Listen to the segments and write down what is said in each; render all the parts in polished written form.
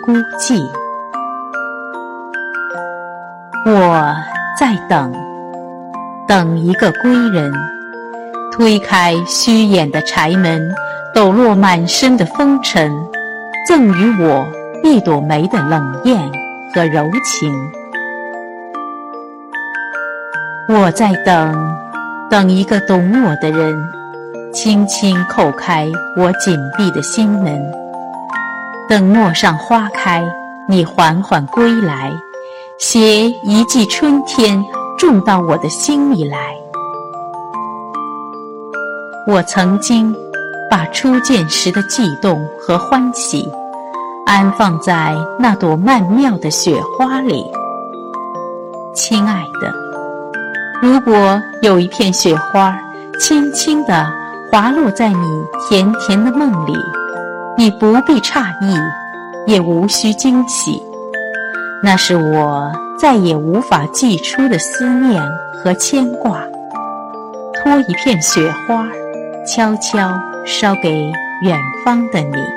孤寂。我在等一个归人，推开虚掩的柴门，抖落满身的风尘，赠予我一朵梅的冷艳和柔情。我在等一个懂我的人，轻轻叩开我紧闭的心门。等陌上花开，你缓缓归来，携一季春天种到我的心里来。我曾经把初见时的悸动和欢喜安放在那朵曼妙的雪花里。亲爱的，如果有一片雪花轻轻地滑落在你甜甜的梦里，你不必诧异，也无需惊喜，那是我再也无法寄出的思念和牵挂。托一片雪花，悄悄捎给远方的你。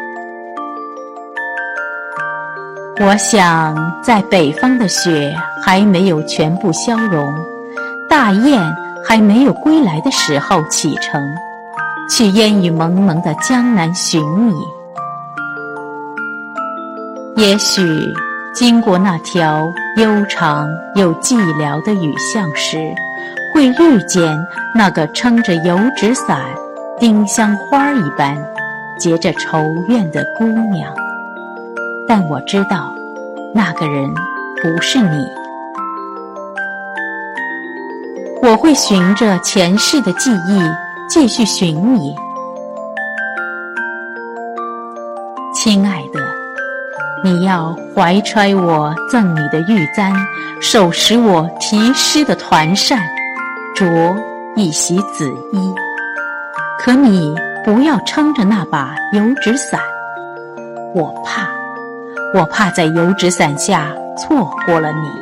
我想在北方的雪还没有全部消融，大雁还没有归来的时候启程，去烟雨蒙蒙的江南寻你。也许经过那条悠长又寂寥的雨巷时，会遇见那个撑着油纸伞丁香花一般结着愁怨的姑娘，但我知道那个人不是你。我会循着前世的记忆继续寻你。亲爱的，你要怀揣我赠你的玉簪，手持我题诗的团扇，着一袭紫衣。可你不要撑着那把油纸伞，我怕在油纸伞下错过了你。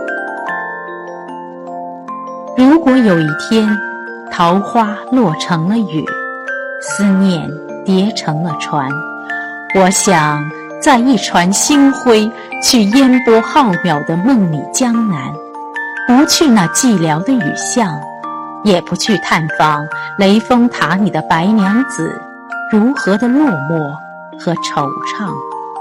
如果有一天桃花落成了雨，思念叠成了船，我想在一船星辉去烟波浩渺的梦里江南，不去那寂寥的雨巷，也不去探访雷峰塔里的白娘子如何的落寞和惆怅。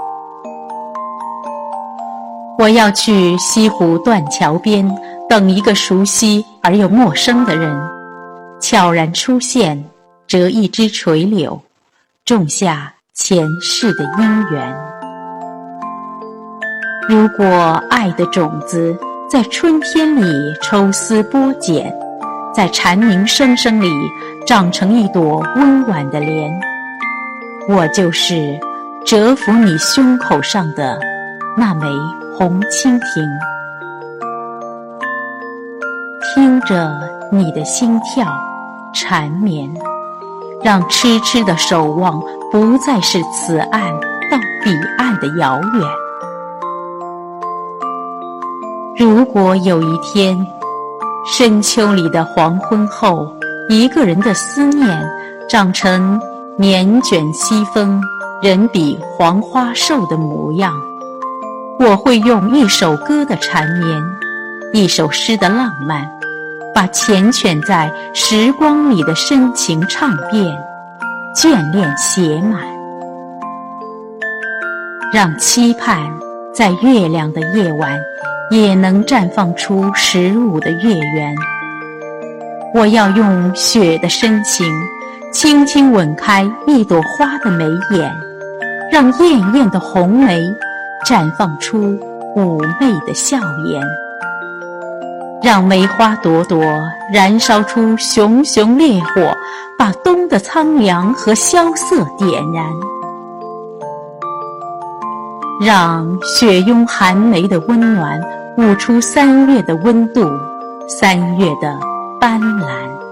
我要去西湖断桥边，等一个熟悉而又陌生的人悄然出现，折一枝垂柳，种下前世的姻缘。如果爱的种子在春天里抽丝剥茧，在蝉鸣声声里长成一朵温婉的莲，我就是折服你胸口上的那枚红蜻蜓。听着你的心跳缠绵，让痴痴的守望不再是此岸到彼岸的遥远。如果有一天深秋里的黄昏后，一个人的思念长成绵卷西风，人比黄花瘦的模样，我会用一首歌的缠绵，一首诗的浪漫，把缱绻在时光里的深情唱遍，眷恋写满，让期盼在月亮的夜晚也能绽放出15的月圆。我要用雪的深情轻轻吻开一朵花的眉眼，让艳艳的红梅绽放出妩媚的笑颜，让梅花朵朵燃烧出熊熊烈火，把冬的苍凉和萧瑟点燃，让雪拥寒梅的温暖悟出3月的温度，3月的斑斓。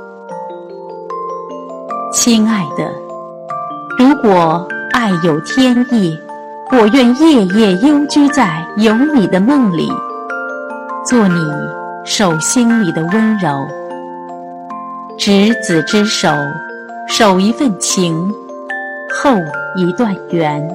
亲爱的，如果爱有天意，我愿夜夜幽居在有你的梦里，做你手心里的温柔，执子之手，守一份情，后一段缘。